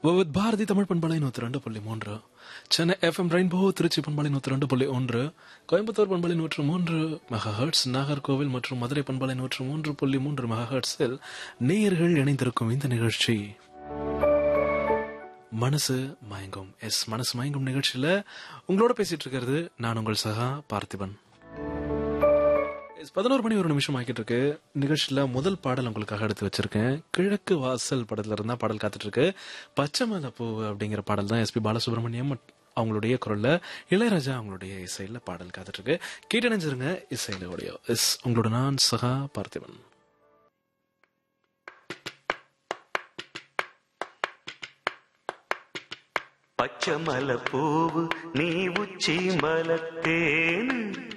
பாரதி தமிழ் பண்பலை 102.3, Chennai FM rainbow Trichy பண்பலை 102.1, கோயம்புத்தூர் பண்பலை 103 மெகாஹெர்ட்ஸ், நாகர்கோவில் மற்றும் மதுரை பண்பலை 103.3 மெகாஹெர்ட்ஸில் நேயர்கள் இணைந்திருக்கும் இந்த நிகழ்ச்சி மனசு மயங்கும். மனசு மயங்கும் நிகழ்ச்சியில உங்களோட பேசிட்டு இருக்கிறது நான் உங்கள் சகா பார்த்திபன். 11 மணி 1 நிமிஷம் ஆகிட்டு இருக்கு. நிகழ்ச்சியில முதல் பாடல் உங்களுக்காக எடுத்து வச்சிருக்கேன். கிழக்கு வாசல் படத்துல இருந்தா பாடல் காத்துட்டு இருக்கு. பச்சை மலை பூ அப்படிங்கிற பாடல் தான் எஸ்பி பாலசுப்ரமணியம் அவங்களுடைய குரல்ல, இளையராஜா அவங்களுடைய இசையில பாடல் காத்துட்டு இருக்கு. கேட்டு நினைச்சிருங்க. இசையில ஓடியோ உங்களோட நான் சகா பார்த்திபன். பச்சை மலை பூவு நீ உச்சி மலத்தேன்